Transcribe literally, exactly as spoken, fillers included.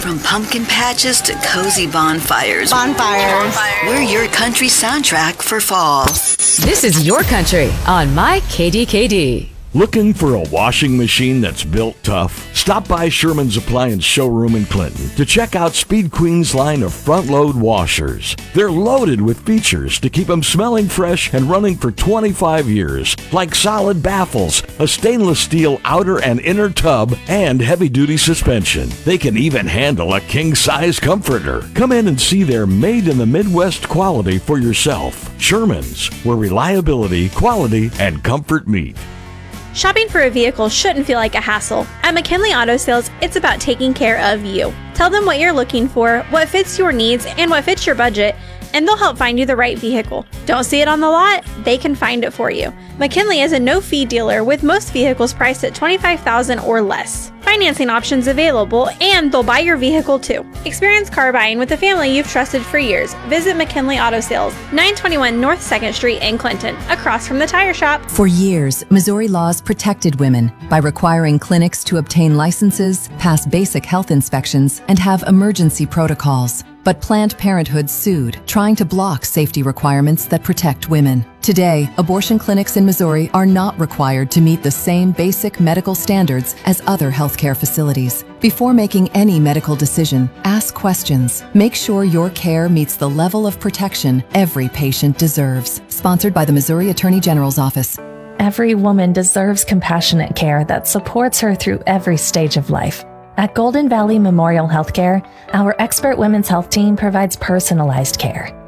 From pumpkin patches to cozy bonfires. Bonfires. We're your country soundtrack for fall. This is Your Country on My K D K D. Looking for a washing machine that's built tough? Stop by Sherman's Appliance Showroom in Clinton to check out Speed Queen's line of front-load washers. They're loaded with features to keep them smelling fresh and running for twenty-five years, like solid baffles, a stainless steel outer and inner tub, and heavy-duty suspension. They can even handle a king-size comforter. Come in and see their made-in-the-Midwest quality for yourself. Sherman's, where reliability, quality, and comfort meet. Shopping for a vehicle shouldn't feel like a hassle. At McKinley Auto Sales, it's about taking care of you. Tell them what you're looking for, what fits your needs, and what fits your budget, and they'll help find you the right vehicle. Don't see it on the lot? They can find it for you. McKinley is a no-fee dealer with most vehicles priced at twenty-five thousand dollars or less. Financing options available, and they'll buy your vehicle too. Experience car buying with the family you've trusted for years. Visit McKinley Auto Sales, nine twenty-one North second Street in Clinton, across from the tire shop. For years, Missouri laws protected women by requiring clinics to obtain licenses, pass basic health inspections, and have emergency protocols. But Planned Parenthood sued, trying to block safety requirements that protect women. Today, abortion clinics in Missouri are not required to meet the same basic medical standards as other healthcare facilities. Before making any medical decision, ask questions. Make sure your care meets the level of protection every patient deserves. Sponsored by the Missouri Attorney General's Office. Every woman deserves compassionate care that supports her through every stage of life. At Golden Valley Memorial Healthcare, our expert women's health team provides personalized care.